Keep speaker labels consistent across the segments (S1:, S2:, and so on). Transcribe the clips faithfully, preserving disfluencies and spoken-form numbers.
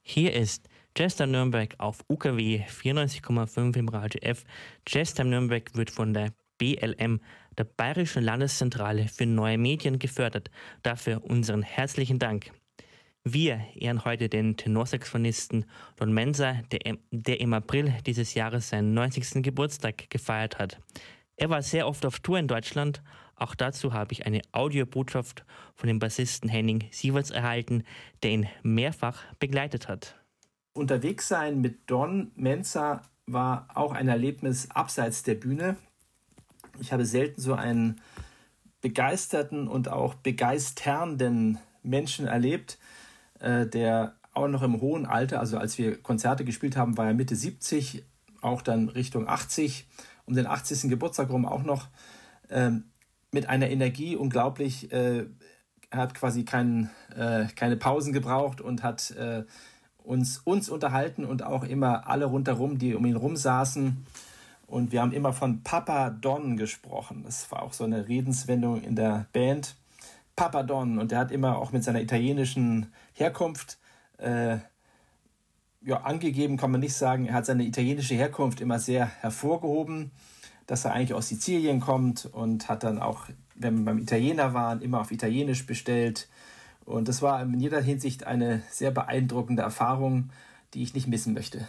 S1: Hier ist Jazztime Nürnberg auf U K W vierundneunzig Komma fünf im Radio F. Jazztime Nürnberg wird von der B L M, der Bayerischen Landeszentrale für neue Medien, gefördert. Dafür unseren herzlichen Dank. Wir ehren heute den Tenorsaxophonisten Don Mensa, der, der im April dieses Jahres seinen neunzigsten Geburtstag gefeiert hat. Er war sehr oft auf Tour in Deutschland. Auch dazu habe ich eine Audiobotschaft von dem Bassisten Henning Sieverts erhalten, der ihn mehrfach begleitet hat.
S2: Unterwegs sein mit Don Mensa war auch ein Erlebnis abseits der Bühne. Ich habe selten so einen begeisterten und auch begeisternden Menschen erlebt, äh, der auch noch im hohen Alter, also als wir Konzerte gespielt haben, war er Mitte siebzig, auch dann Richtung achtzig, um den achtzigsten Geburtstag rum auch noch, ähm, mit einer Energie unglaublich. Äh, er hat quasi kein, äh, keine Pausen gebraucht und hat äh, uns, uns unterhalten und auch immer alle rundherum, die um ihn rum saßen. Und wir haben immer von Papa Don gesprochen. Das war auch so eine Redenswendung in der Band. Papa Don. Und der hat immer auch mit seiner italienischen Herkunft äh, ja, angegeben, kann man nicht sagen. Er hat seine italienische Herkunft immer sehr hervorgehoben, dass er eigentlich aus Sizilien kommt, und hat dann auch, wenn wir beim Italiener waren, immer auf Italienisch bestellt. Und das war in jeder Hinsicht eine sehr beeindruckende Erfahrung, die ich nicht missen möchte.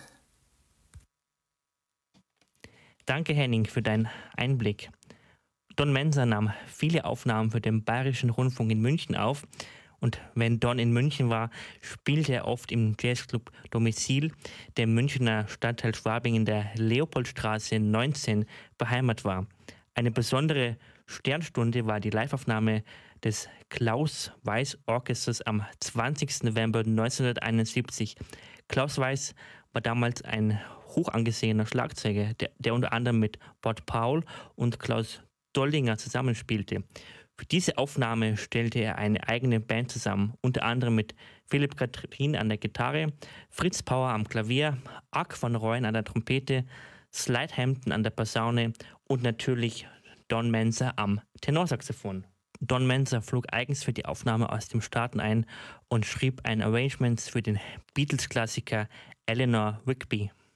S1: Danke, Henning, für deinen Einblick. Don Mensa nahm viele Aufnahmen für den Bayerischen Rundfunk in München auf. Und wenn Don in München war, spielte er oft im Jazzclub Domizil, der im Münchner Stadtteil Schwabing in der Leopoldstraße neunzehn beheimatet war. Eine besondere Sternstunde war die Liveaufnahme des Klaus Weiß Orchesters am zwanzigsten November neunzehnhunderteinundsiebzig. Klaus Weiß war damals ein hoch angesehener Schlagzeuger, der, der unter anderem mit Bud Powell und Klaus Doldinger zusammenspielte. Für diese Aufnahme stellte er eine eigene Band zusammen, unter anderem mit Philipp Katrin an der Gitarre, Fritz Power am Klavier, Ark van Rooyen an der Trompete, Slide Hampton an der Posaune und natürlich Don Mensa am Tenorsaxophon. Don Mensa flog eigens für die Aufnahme aus den Staaten ein und schrieb ein Arrangement für den Beatles-Klassiker Eleanor Rigby.